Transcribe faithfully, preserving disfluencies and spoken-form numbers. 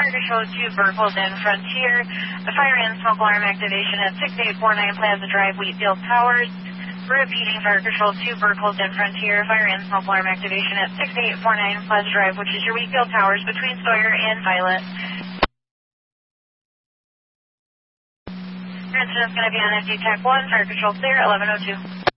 Fire Control two, Burkholden Frontier. The fire and smoke alarm activation at six eight four nine Plaza Drive, Wheatfield Towers. Repeating, Fire Control two, Burkholden Frontier. Fire and smoke alarm activation at six eight four nine Plaza Drive, which is your Wheatfield Towers between Sawyer and Violet. Your incident's going to be on empty Tech one, Fire Control clear, eleven oh two.